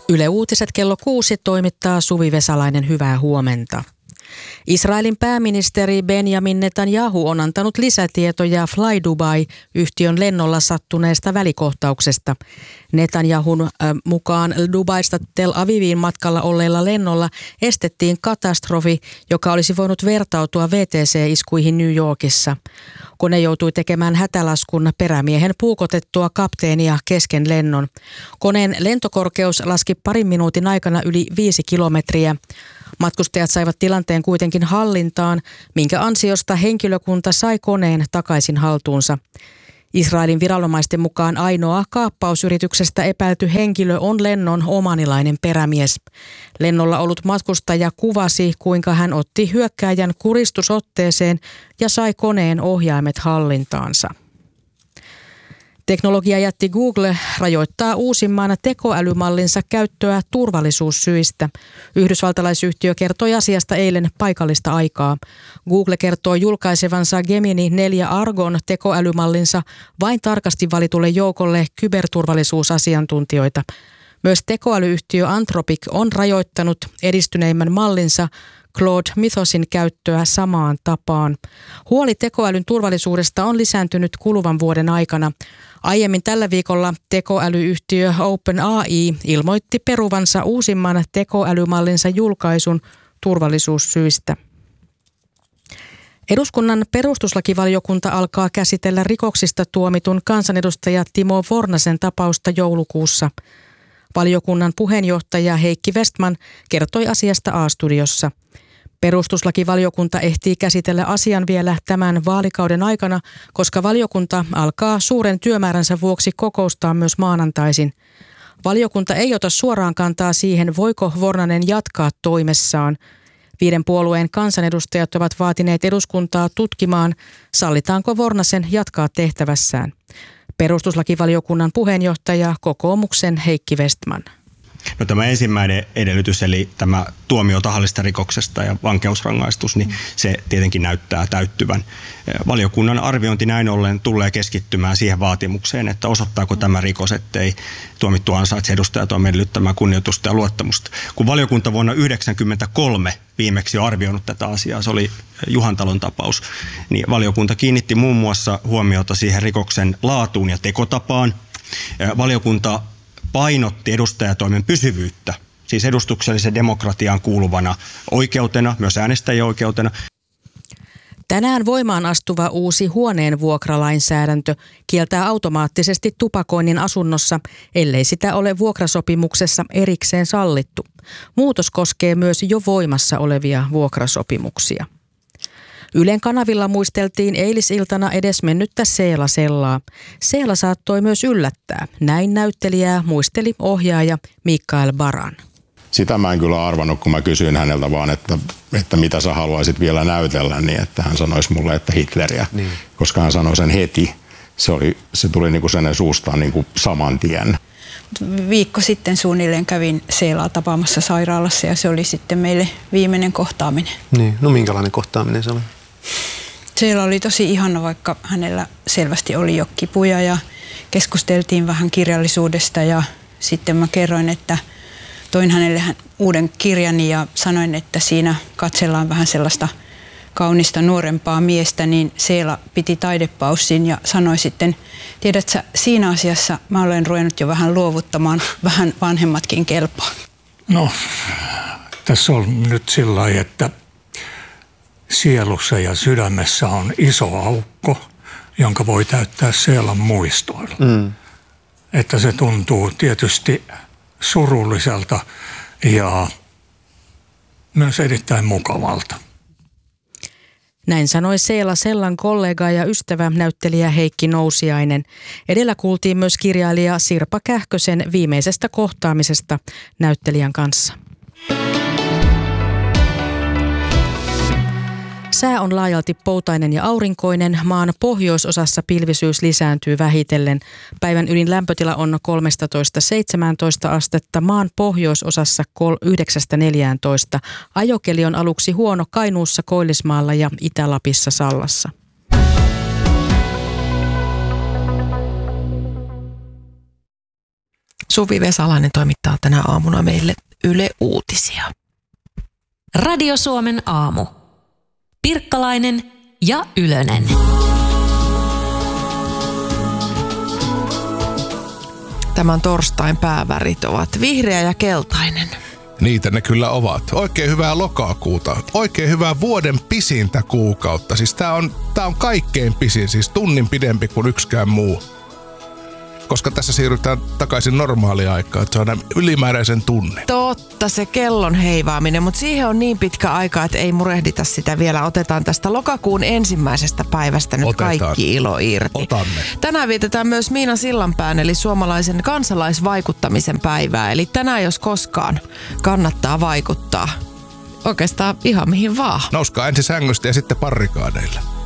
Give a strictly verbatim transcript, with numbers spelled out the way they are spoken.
Yle Uutiset kello kuusi toimittaa Suvi Vesalainen, hyvää huomenta. Israelin pääministeri Benjamin Netanyahu on antanut lisätietoja Fly Dubai-yhtiön lennolla sattuneesta välikohtauksesta. Netanyahun äh, mukaan Dubaista Tel Aviviin matkalla olleella lennolla estettiin katastrofi, joka olisi voinut vertautua V T C-iskuihin New Yorkissa. Kone joutui tekemään hätälaskun perämiehen puukotettua kapteenia kesken lennon. Koneen lentokorkeus laski parin minuutin aikana yli viisi kilometriä. Matkustajat saivat tilanteen kuitenkin hallintaan, minkä ansiosta henkilökunta sai koneen takaisin haltuunsa. Israelin viranomaisten mukaan ainoa kaappausyrityksestä epäilty henkilö on lennon omanilainen perämies. Lennolla ollut matkustaja kuvasi, kuinka hän otti hyökkääjän kuristusotteeseen ja sai koneen ohjaimet hallintaansa. Teknologiajätti Google rajoittaa uusimman tekoälymallinsa käyttöä turvallisuussyistä. Yhdysvaltalaisyhtiö kertoi asiasta eilen paikallista aikaa. Google kertoo julkaisevansa Gemini neljä Argon tekoälymallinsa vain tarkasti valitulle joukolle kyberturvallisuusasiantuntijoita. Myös tekoälyyhtiö Anthropic on rajoittanut edistyneimmän mallinsa Claude Mythosin käyttöä samaan tapaan. Huoli tekoälyn turvallisuudesta on lisääntynyt kuluvan vuoden aikana. Aiemmin tällä viikolla tekoälyyhtiö OpenAI ilmoitti peruvansa uusimman tekoälymallinsa julkaisun turvallisuussyistä. Eduskunnan perustuslakivaliokunta alkaa käsitellä rikoksista tuomitun kansanedustaja Timo Vornasen tapausta joulukuussa. Valiokunnan puheenjohtaja Heikki Vestman kertoi asiasta A-studiossa. Perustuslakivaliokunta ehtii käsitellä asian vielä tämän vaalikauden aikana, koska valiokunta alkaa suuren työmääränsä vuoksi kokoustaa myös maanantaisin. Valiokunta ei ota suoraan kantaa siihen, voiko Vornanen jatkaa toimessaan. Viiden puolueen kansanedustajat ovat vaatineet eduskuntaa tutkimaan, sallitaanko Vornasen jatkaa tehtävässään. Perustuslakivaliokunnan puheenjohtaja kokoomuksen Heikki Vestman. No tämä ensimmäinen edellytys, eli tämä tuomio tahallisesta rikoksesta ja vankeusrangaistus, niin se tietenkin näyttää täyttyvän. Valiokunnan arviointi näin ollen tulee keskittymään siihen vaatimukseen, että osoittaako tämä rikos, ettei tuomittu ansaitse edustajatoimen edellyttämää kunnioitusta ja luottamusta. Kun valiokunta vuonna yhdeksänkymmentäkolme viimeksi on arvioinut tätä asiaa, se oli Juhantalon tapaus, niin valiokunta kiinnitti muun muassa huomiota siihen rikoksen laatuun ja tekotapaan. Valiokunta painotti edustajatoimen pysyvyyttä, siis edustuksellisen demokratiaan kuuluvana oikeutena, myös äänestäjien oikeutena. Tänään voimaan astuva uusi huoneen vuokralainsäädäntö kieltää automaattisesti tupakoinnin asunnossa, ellei sitä ole vuokrasopimuksessa erikseen sallittu. Muutos koskee myös jo voimassa olevia vuokrasopimuksia. Ylen kanavilla muisteltiin eilisiltana edesmennyttä Seela Sellaa. Seela saattoi myös yllättää. Näin näyttelijää muisteli ohjaaja Mikael Baran. Sitä mä en kyllä arvannut, kun mä kysyin häneltä vaan, että, että mitä sä haluaisit vielä näytellä, niin että hän sanoisi mulle, että Hitleriä. Niin. Koska hän sanoi sen heti. Se, oli, se tuli niin kuin sen suustaan niin kuin saman tien. Viikko sitten suunnilleen kävin Seelaa tapaamassa sairaalassa ja se oli sitten meille viimeinen kohtaaminen. Niin, no minkälainen kohtaaminen se oli? Seela oli tosi ihana, vaikka hänellä selvästi oli jo kipuja ja keskusteltiin vähän kirjallisuudesta ja sitten mä kerroin, että toin hänelle uuden kirjani ja sanoin, että siinä katsellaan vähän sellaista kaunista nuorempaa miestä, niin Seela piti taidepaussin ja sanoi sitten, tiedätkö, siinä asiassa mä olen ruvennut jo vähän luovuttamaan, vähän vanhemmatkin kelpaa. No, tässä on nyt sillä lailla, että sielussa ja sydämessä on iso aukko, jonka voi täyttää Seelan muistoilla. Mm. Että se tuntuu tietysti surulliselta ja myös erittäin mukavalta. Näin sanoi Seela Sellan kollega ja ystävä näyttelijä Heikki Nousiainen. Edellä kuultiin myös kirjailija Sirpa Kähkösen viimeisestä kohtaamisesta näyttelijän kanssa. Sää on laajalti poutainen ja aurinkoinen. Maan pohjoisosassa pilvisyys lisääntyy vähitellen. Päivän ylin lämpötila on kolmetoista seitsemäntoista astetta, maan pohjoisosassa yhdeksästä neljääntoista. Ajokeli on aluksi huono Kainuussa, Koillismaalla ja Itä-Lapissa Sallassa. Suvi Vesalainen toimittaa tänä aamuna meille Yle Uutisia. Radio Suomen aamu. Pirkkalainen ja Ylönen. Tämän torstain päävärit ovat vihreä ja keltainen. Niitä ne kyllä ovat. Oikein hyvää lokakuuta. Oikein hyvää vuoden pisintä kuukautta. Siis tää on, tää on kaikkein pisin, siis tunnin pidempi kuin yksikään muu. Koska tässä siirrytään takaisin normaaliaikaan, että se on ylimääräisen tunnin. Totta, se kellon heivaaminen, mutta siihen on niin pitkä aika, että ei murehdita sitä vielä. Otetaan tästä lokakuun ensimmäisestä päivästä nyt Otetaan. kaikki ilo irti. Otamme. Tänään vietetään myös Miina Sillanpään, eli suomalaisen kansalaisvaikuttamisen päivää. Eli tänään, jos koskaan, kannattaa vaikuttaa. Oikeastaan ihan mihin vaan. Nouskaa ensin sängystä ja sitten parrikaadeille.